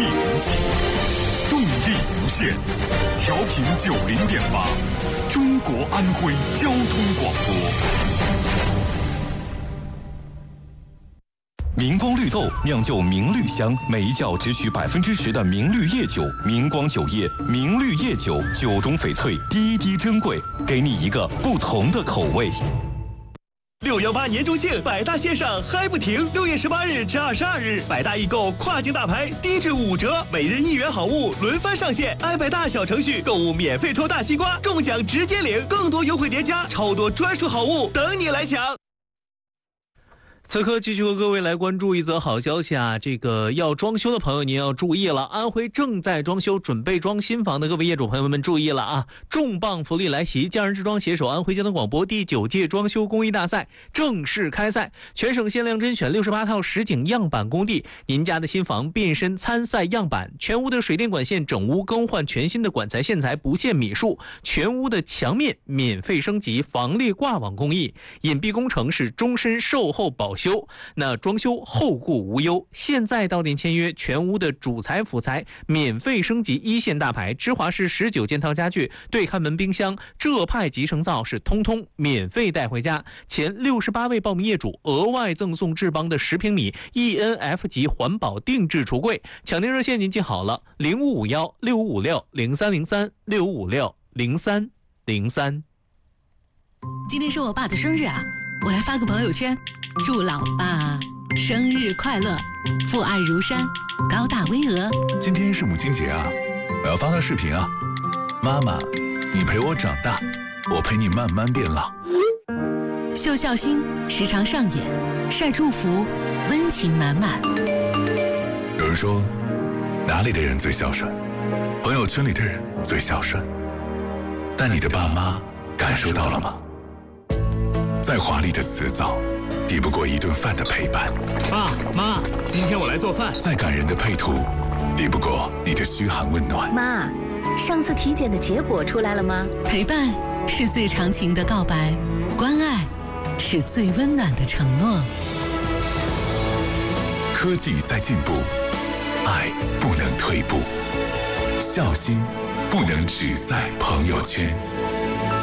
无际，动力无限。调频90.8，中国安徽交通广播。明光绿豆酿就明绿香，每一窖只取10%的明绿叶酒。明光酒业明绿叶酒，酒中翡翠，滴滴珍贵，给你一个不同的口味。 618年中庆，百大线上嗨不停。6月18日至22日，百大易购跨境大牌低至5折，每日1元好物轮番上线。爱百大小程序购物免费抽大西瓜，中奖直接领，更多优惠叠加，超多专属好物等你来抢。 此刻继续和各位来关注一则好消息啊！这个要装修的朋友您要注意了，安徽正在装修、准备装新房的各位业主朋友们注意了啊！重磅福利来袭，匠人之装携手安徽交通广播第9届装修工艺大赛正式开赛，全省限量甄选68套实景样板工地，您家的新房变身参赛样板，全屋的水电管线整屋更换全新的管材线材，不限米数，全屋的墙面免费升级防裂挂网工艺，隐蔽工程是终身售后保修，那装修后顾无忧。现在到店签约，全屋的主材辅材免费升级1线大牌，芝华士19件套家具、对看门冰箱、浙派集成灶是通通免费带回家。前68位报名业主额外赠送智邦的10平米 ENF 级环保定制橱柜。抢订热线您记好了，0551-6556-0303，0556-0303。 今天是我爸的生日啊，我来发个朋友圈，祝老爸生日快乐，父爱如山，高大巍峨。 今天是母亲节啊，我要发个视频啊。妈妈，你陪我长大，我陪你慢慢变老。 秀孝心时常上演，晒祝福，温情满满。 有人说，哪里的人最孝顺？朋友圈里的人最孝顺。但你的爸妈感受到了吗？再华丽的辞藻，抵不过一顿饭的陪伴。 爸妈，今天我来做饭。 再感人的配图，抵不过你的嘘寒问暖。 妈，上次体检的结果出来了吗？ 陪伴是最长情的告白，关爱是最温暖的承诺。 科技在进步，爱不能退步，孝心不能只在朋友圈。